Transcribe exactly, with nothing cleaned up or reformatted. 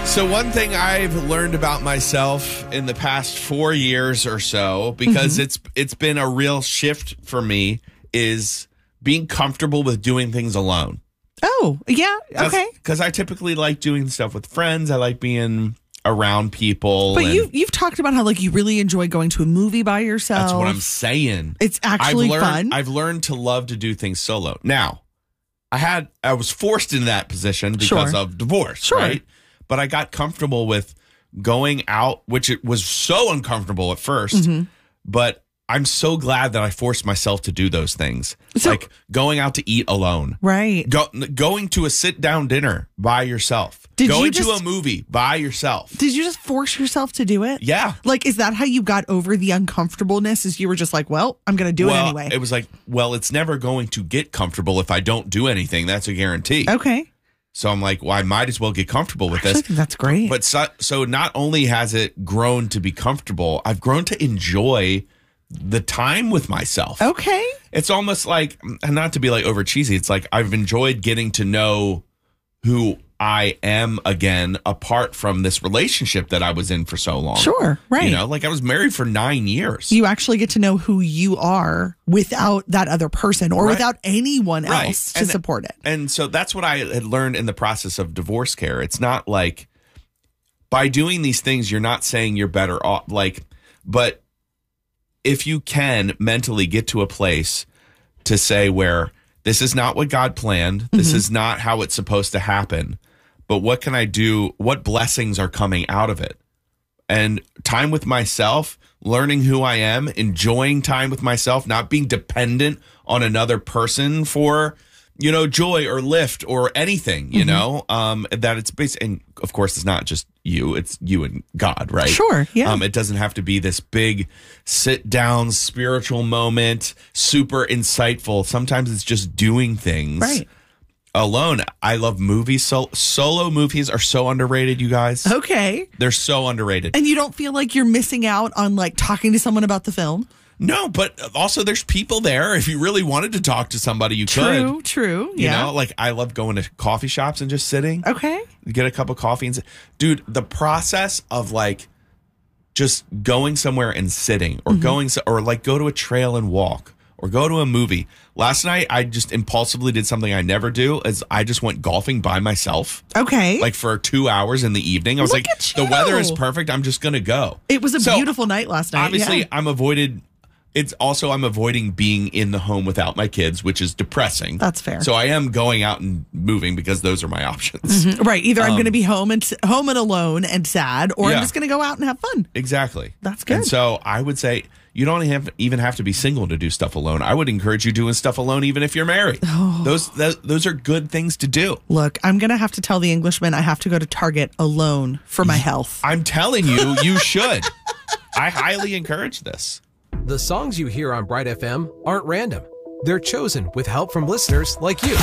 So one thing I've learned about myself in the past four years or so, because mm-hmm. it's it's been a real shift for me, is being comfortable with doing things alone. Oh, yeah. Okay. Because I typically like doing stuff with friends. I like being around people. But and you, you've talked about how like you really enjoy going to a movie by yourself. That's what I'm saying. It's actually I've learned, fun. I've learned to love to do things solo. Now, I had I was forced into that position because Sure. of divorce, Sure. right? But I got comfortable with going out, which it was so uncomfortable at first. Mm-hmm. But I'm so glad that I forced myself to do those things, so, like going out to eat alone, right? Go, going to a sit down dinner by yourself, did going you just, to a movie by yourself. Did you just force yourself to do it? Yeah. Like, is that how you got over the uncomfortableness? Is you were just like, well, I'm going to do well, it anyway. It was like, well, it's never going to get comfortable if I don't do anything. That's a guarantee. Okay. So I'm like, well, I might as well get comfortable with Actually, this. I think that's great. But so, so not only has it grown to be comfortable, I've grown to enjoy the time with myself. Okay. It's almost like, not to be like over cheesy, it's like I've enjoyed getting to know who I am again, apart from this relationship that I was in for so long. Sure, right. You know, like I was married for nine years. You actually get to know who you are without that other person or right. without anyone right. else to and, support it. And so that's what I had learned in the process of divorce care. It's not like by doing these things, you're not saying you're better off, like, but if you can mentally get to a place to say where this is not what God planned, this mm-hmm. is not how it's supposed to happen, but what can I do? What blessings are coming out of it? And time with myself, learning who I am, enjoying time with myself, not being dependent on another person for, you know, joy or lift or anything, you mm-hmm. know, um, that it's based. And of course, it's not just you, it's you and God, right? Sure. Yeah. Um, it doesn't have to be this big sit down spiritual moment, super insightful. Sometimes it's just doing things right. alone. I love movies. So, solo movies are so underrated, you guys. Okay. They're so underrated. And you don't feel like you're missing out on like talking to someone about the film? No, but also there's people there. If you really wanted to talk to somebody, you true, could. True, true. You yeah. know, like I love going to coffee shops and just sitting. Okay. Get a cup of coffee and sit. Dude, the process of like just going somewhere and sitting or mm-hmm. going so, or like go to a trail and walk or go to a movie. Last night, I just impulsively did something I never do is I just went golfing by myself. Okay. Like for two hours in the evening. I was Look like, at you. The weather is perfect. I'm just going to go. It was a so, beautiful night last night. Obviously, yeah. I'm avoided... It's also, I'm avoiding being in the home without my kids, which is depressing. That's fair. So I am going out and moving because those are my options. Mm-hmm. Right. Either um, I'm going to be home and home and alone and sad, or yeah. I'm just going to go out and have fun. Exactly. That's good. And so I would say you don't have, even have to be single to do stuff alone. I would encourage you doing stuff alone even if you're married. Oh. Those, th- those are good things to do. Look, I'm going to have to tell the Englishman I have to go to Target alone for my health. I'm telling you, you should. I highly encourage this. The songs you hear on Bright F M aren't random. They're chosen with help from listeners like you.